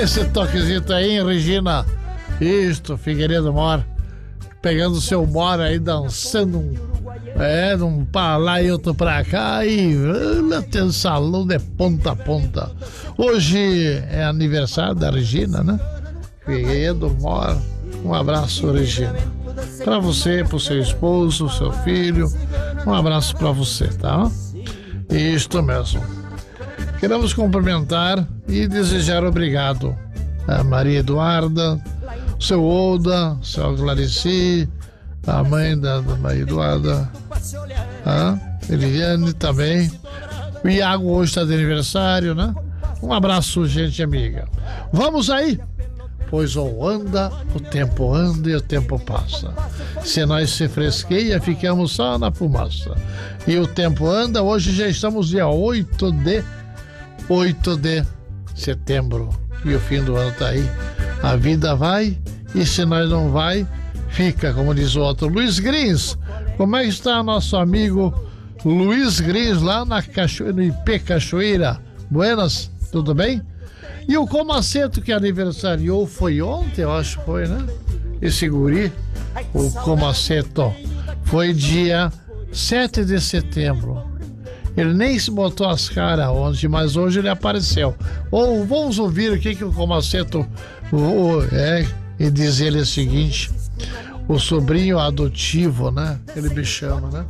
Esse toquezinho aí, hein, Regina? Isto, Figueiredo Mora. Pegando o seu Mora aí, dançando um pra lá e outro pra cá. E tem salão de ponta a ponta. Hoje é aniversário da Regina, né? Figueiredo Mora. Um abraço, Regina. Pra você, pro seu esposo, seu filho. Um abraço pra você, tá? Isto mesmo. Queremos cumprimentar e desejar obrigado a Maria Eduarda, seu Oda, seu Clarici, a mãe da Maria Eduarda, a Eliane também. O Iago hoje está de aniversário, né? Um abraço, gente amiga. Vamos aí, pois o tempo anda e o tempo passa. Se nós se fresqueia, ficamos só na fumaça. E o tempo anda, hoje já estamos dia 8 de setembro. E o fim do ano tá aí. A vida vai, e se nós não vai, fica, como diz o outro. Luiz Grins, como é que está nosso amigo Luiz Grins lá no IP Cachoeira? Buenas, tudo bem? E o Comaceto que aniversariou foi ontem, eu acho que foi, né? Esse guri, o Comaceto, foi dia 7 de setembro. Ele nem se botou as caras ontem, mas hoje ele apareceu. Ou vamos ouvir o que o Comaceto e diz ele o seguinte: o sobrinho adotivo, né? Ele me chama, né?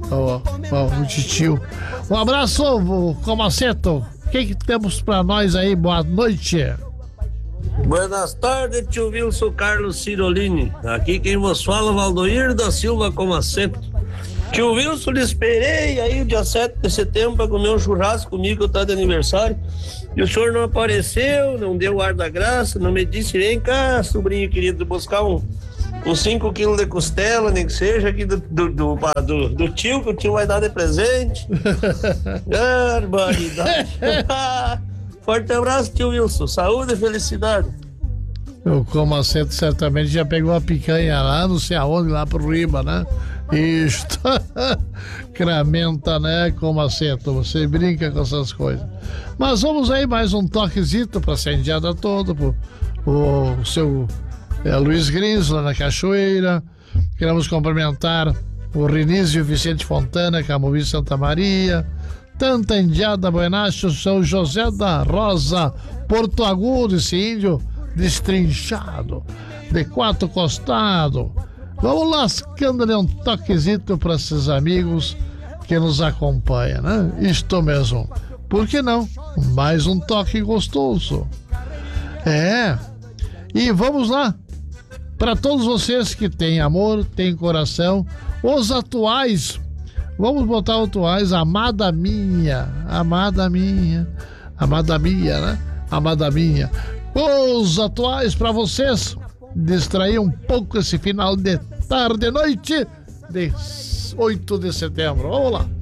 O titio. Um abraço, Comaceto. O que temos pra nós aí? Boa noite. Buenas tardes, tio Wilson Carlos Cirolini. Aqui quem vos fala, Valdoir da Silva Comaceto. Tio Wilson, lhe esperei aí dia 7 de setembro para comer um churrasco comigo, tá de aniversário. E o senhor não apareceu, não deu o ar da graça, não me disse: vem cá, sobrinho querido, buscar uns 5 quilos de costela, nem que seja aqui do tio, que o tio vai dar de presente. Barbaridade. Forte abraço, tio Wilson. Saúde e felicidade. O Comaceto certamente já pegou a picanha lá, não sei aonde, lá pro Riba, né? Isto. Cramenta, né, Comaceto? Você brinca com essas coisas. Mas vamos aí, mais um toquezito pra ser indiada todo, o seu Luiz Grins lá na Cachoeira. Queremos cumprimentar o Rinísio Vicente Fontana, Camobi Santa Maria, Tanta Indiada Buenacho, São José da Rosa, Porto Agudo, esse índio destrinchado, de 4 costados. Vamos lascando-lhe um toquezito para esses amigos que nos acompanham, né? Isto mesmo. Por que não? Mais um toque gostoso. E vamos lá. Para todos vocês que têm amor, têm coração, os atuais, vamos botar os atuais, amada minha, né? Amada minha. Os atuais para vocês distrair um pouco esse final de tarde e noite de 8 de setembro. Vamos lá.